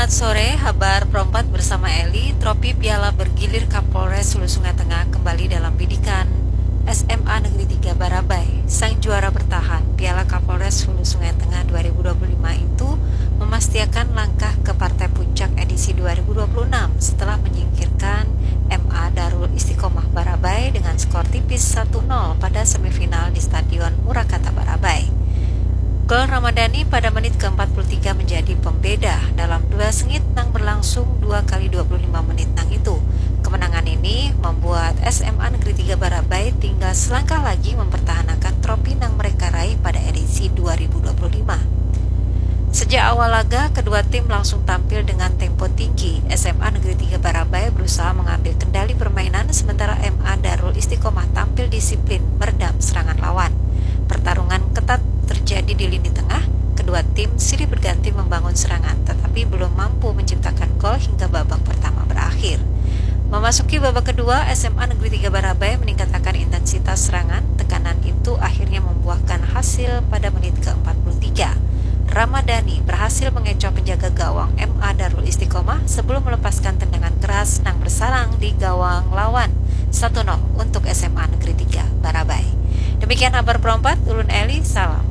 Selamat sore, Habar Perempat bersama Eli. Trofi Piala Bergilir Kapolres Hulu Sungai Tengah kembali dalam bidikan SMA Negeri 3 Barabai. Sang juara bertahan Piala Kapolres Hulu Sungai Tengah 2025 itu memastikan langkah ke partai puncak edisi 2026 setelah menyingkirkan MA Darul Istiqomah Barabai dengan skor tipis 1-0 pada semifinal di Stadion Murakata Barabai. Gol Ramadhani pada menit ke-43 menjadi pembeda dalam dua sengit nang berlangsung 2 kali 25 menit nang itu. Kemenangan ini membuat SMA Negeri 3 Barabai tinggal selangkah lagi mempertahankan trofi nang mereka raih pada edisi 2025. Sejak awal laga, kedua tim langsung tampil dengan tempo tinggi. SMA Negeri 3 Barabai berusaha mengambil kendali permainan, sementara MA Darul Istiqomah tampil disiplin meredam serangan lawan. Pertarungan ketat terjadi di lini tengah. Kedua tim silih berganti membangun serangan, tetapi belum mampu menciptakan gol hingga babak pertama berakhir. Memasuki babak kedua, SMA Negeri 3 Barabai meningkatkan intensitas serangan. Tekanan itu akhirnya membuahkan hasil pada menit ke-43. Ramadhani berhasil mengecoh penjaga gawang MA Darul Istiqomah sebelum melepaskan tendangan keras nang bersarang di gawang lawan. 1-0 untuk SMA Negeri 3 Barabai. Demikian Habar Perempat, Ulun Eli, salam.